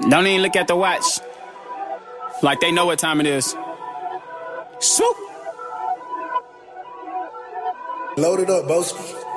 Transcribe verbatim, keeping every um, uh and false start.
Don't even look at the watch. Like they know what time it is. Swoop. Load it up, Boski.